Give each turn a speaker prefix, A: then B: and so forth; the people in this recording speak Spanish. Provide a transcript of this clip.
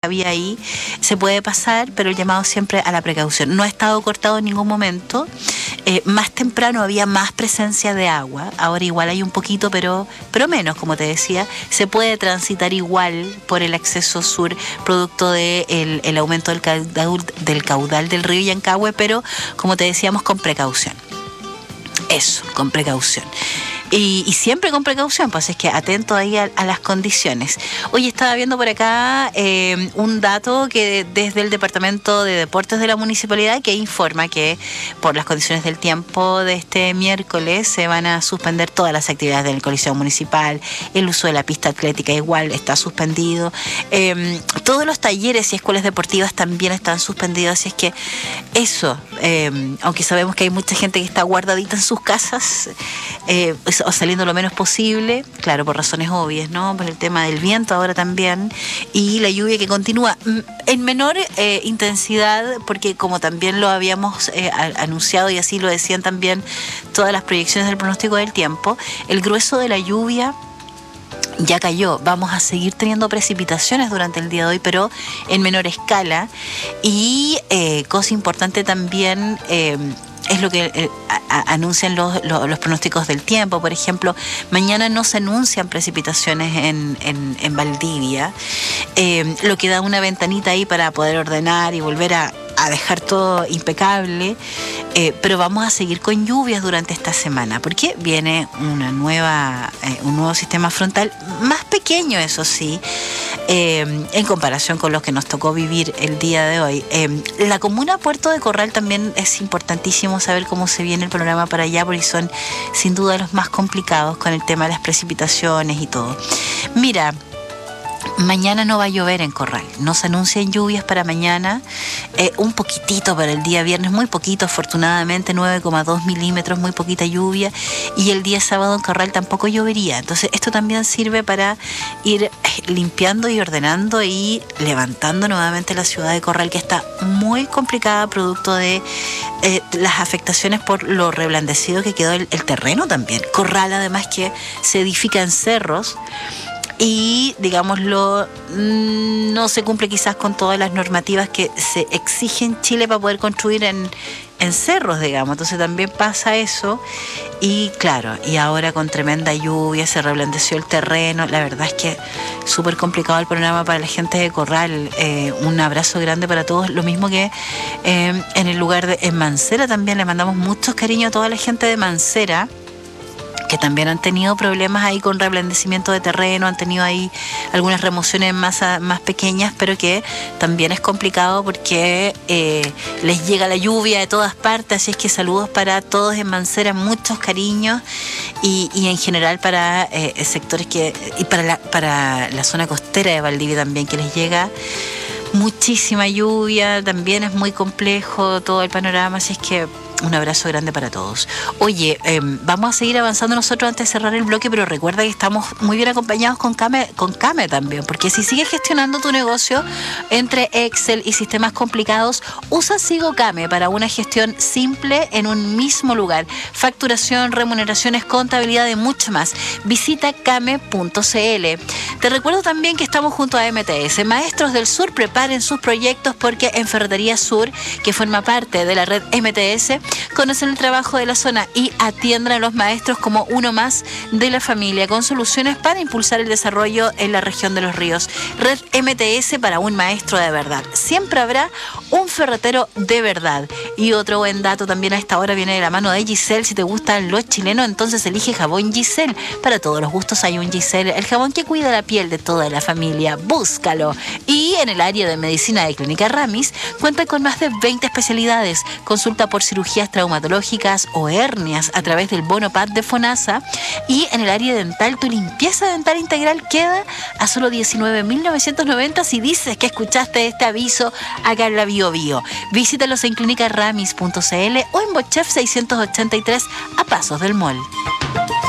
A: había ahí, se puede pasar, pero el llamado siempre a la precaución. No ha estado cortado en ningún momento. Más temprano había más presencia de agua, ahora igual hay un poquito, pero menos, como te decía. Se puede transitar igual por el acceso sur, producto de el aumento del caudal del río Yancahue, pero como te decíamos, con precaución. Eso, con precaución. Y siempre con precaución, pues es que atento ahí a las condiciones. Hoy estaba viendo por acá un dato que desde el Departamento de Deportes de la Municipalidad, que informa que por las condiciones del tiempo de este miércoles se van a suspender todas las actividades del Coliseo Municipal. El uso de la pista atlética igual está suspendido. Todos los talleres y escuelas deportivas también están suspendidos, así es que eso, aunque sabemos que hay mucha gente que está guardadita en sus casas, o saliendo lo menos posible, claro, por razones obvias, ¿no? Por el tema del viento ahora también, y la lluvia que continúa en menor intensidad, porque como también lo habíamos anunciado y así lo decían también todas las proyecciones del pronóstico del tiempo, el grueso de la lluvia ya cayó. Vamos a seguir teniendo precipitaciones durante el día de hoy, pero en menor escala. Y cosa importante también, es lo que anuncian los pronósticos del tiempo. Por ejemplo, mañana no se anuncian precipitaciones en Valdivia, lo que da una ventanita ahí para poder ordenar y volver a dejar todo impecable, pero vamos a seguir con lluvias durante esta semana, porque viene un nuevo sistema frontal, más pequeño, eso sí, en comparación con los que nos tocó vivir el día de hoy. La comuna Puerto de Corral también es importantísimo saber cómo se viene el panorama para allá, porque son sin duda los más complicados con el tema de las precipitaciones y todo. Mira, mañana no va a llover en Corral, no se anuncian lluvias para mañana, un poquitito para el día viernes, muy poquito, afortunadamente 9,2 milímetros, muy poquita lluvia, y el día sábado en Corral tampoco llovería. Entonces esto también sirve para ir limpiando y ordenando y levantando nuevamente la ciudad de Corral, que está muy complicada producto de las afectaciones por lo reblandecido que quedó el terreno también. Corral, además, que se edifica en cerros, y, digámoslo, no se cumple quizás con todas las normativas que se exigen en Chile para poder construir en cerros, digamos. Entonces también pasa eso. Y claro, y ahora con tremenda lluvia se reblandeció el terreno. La verdad es que súper complicado el panorama para la gente de Corral. Un abrazo grande para todos. Lo mismo que en el lugar en Mancera también le mandamos muchos cariños a toda la gente de Mancera, que también han tenido problemas ahí con reblandecimiento de terreno, han tenido ahí algunas remociones más pequeñas, pero que también es complicado porque les llega la lluvia de todas partes. Así es que saludos para todos en Mancera, muchos cariños, y en general para sectores y para la zona costera de Valdivia también, que les llega muchísima lluvia. También es muy complejo todo el panorama, así es que un abrazo grande para todos. Oye, vamos a seguir avanzando nosotros antes de cerrar el bloque, pero recuerda que estamos muy bien acompañados con Kame también, porque si sigues gestionando tu negocio entre Excel y sistemas complicados, usa Sigo Kame para una gestión simple en un mismo lugar. Facturación, remuneraciones, contabilidad y mucho más. Visita kame.cl. Te recuerdo también que estamos junto a MTS. Maestros del Sur, preparen sus proyectos, porque en Ferretería Sur, que forma parte de la red MTS, conocen el trabajo de la zona y atiendan a los maestros como uno más de la familia, con soluciones para impulsar el desarrollo en la región de los ríos. Red MTS, para un maestro de verdad. Siempre habrá un ferretero de verdad. Y otro buen dato también a esta hora viene de la mano de Giselle. Si te gustan los chilenos, entonces elige jabón Giselle. Para todos los gustos hay un Giselle, el jabón que cuida la piel de toda la familia. Búscalo. Y en el área de medicina de Clínica Ramis, cuenta con más de 20 especialidades. Consulta por cirugías traumatológicas o hernias a través del bono PAD de FONASA. Y en el área dental, tu limpieza dental integral queda a solo 19.990 si dices que escuchaste este aviso acá en la Bio Bio. Visítalos en clinicaramis.cl o en Bochef 683 a pasos del mall.